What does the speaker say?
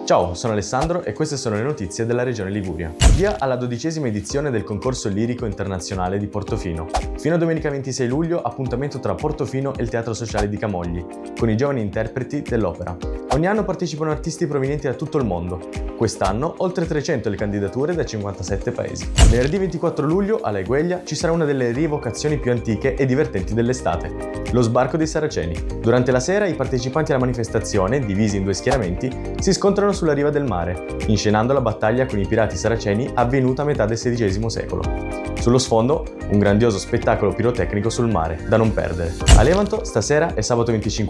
Ciao, sono Alessandro e queste sono le notizie della Regione Liguria. Via alla 12ª edizione del concorso lirico internazionale di Portofino. Fino a domenica 26 luglio appuntamento tra Portofino e il Teatro Sociale di Camogli, con i giovani interpreti dell'opera. Ogni anno partecipano artisti provenienti da tutto il mondo. Quest'anno oltre 300 le candidature da 57 paesi. Venerdì 24 luglio alla Egueglia ci sarà una delle rievocazioni più antiche e divertenti dell'estate, lo sbarco dei Saraceni. Durante la sera i partecipanti alla manifestazione, divisi in due schieramenti, si scontrano sulla riva del mare, inscenando la battaglia con i pirati saraceni avvenuta a metà del XVI secolo. Sullo sfondo, un grandioso spettacolo pirotecnico sul mare, da non perdere. A Levanto, stasera e sabato 25